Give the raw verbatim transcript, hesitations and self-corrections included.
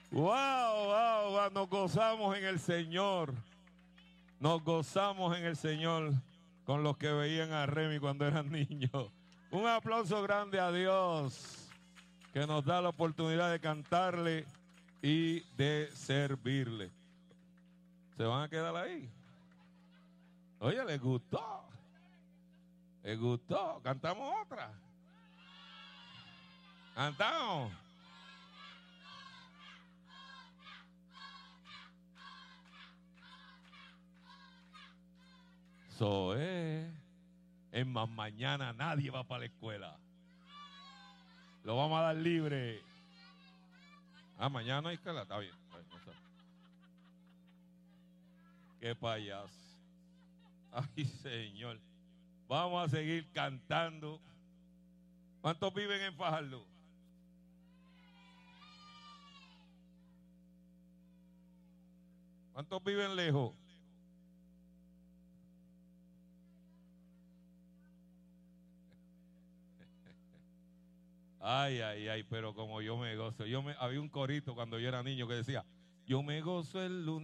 Wow, wow, wow, nos gozamos en el Señor. Nos gozamos en el Señor con los que veían a Remy cuando eran niños. Un aplauso grande a Dios que nos da la oportunidad de cantarle y de servirle. ¿Se van a quedar ahí? Oye, les gustó. Les gustó. Cantamos otra. Cantamos. So, eh, es más, mañana nadie va para la escuela. Lo vamos a dar libre. Ah, mañana no hay escuela. Está bien. Ay, no sé. Qué payaso. Ay, Señor. Vamos a seguir cantando. ¿Cuántos viven en Fajardo? ¿Cuántos viven lejos? Ay, ay, ay, pero como yo me gozo. Yo me, había un corito cuando yo era niño que decía, yo me gozo el lunes.